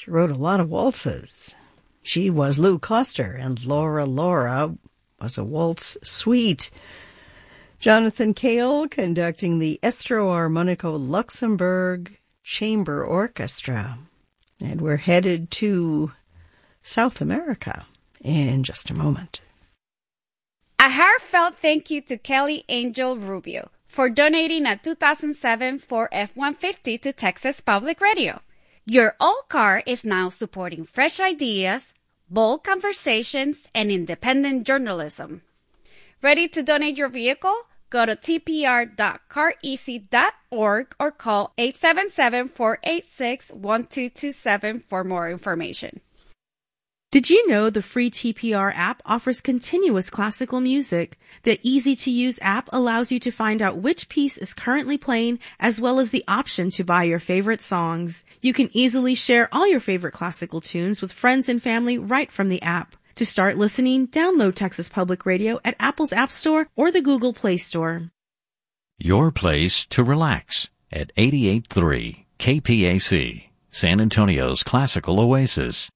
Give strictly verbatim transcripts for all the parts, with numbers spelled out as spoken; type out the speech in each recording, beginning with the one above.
She wrote a lot of waltzes. She was Lou Coster, and Laura Laura was a waltz suite. Jonathan Cale conducting the Estro Armonico Luxembourg Chamber Orchestra. And we're headed to South America in just a moment. A heartfelt thank you to Kelly Angel Rubio for donating a two thousand seven Ford F one fifty to Texas Public Radio. Your old car is now supporting fresh ideas, bold conversations, and independent journalism. Ready to donate your vehicle? Go to t p r dot car easy dot org or call eight seven seven, four eight six, one two two seven for more information. Did you know the free T P R app offers continuous classical music? The easy-to-use app allows you to find out which piece is currently playing, as well as the option to buy your favorite songs. You can easily share all your favorite classical tunes with friends and family right from the app. To start listening, download Texas Public Radio at Apple's App Store or the Google Play Store. Your place to relax at eighty-eight point three K P A C, San Antonio's classical oasis.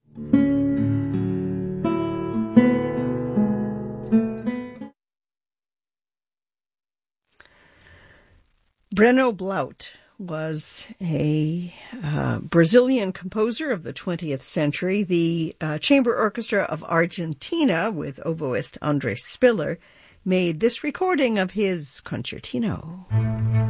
Breno Blaut was a uh, Brazilian composer of the twentieth century. The uh, Chamber Orchestra of Argentina, with oboist Andres Spiller, made this recording of his concertino.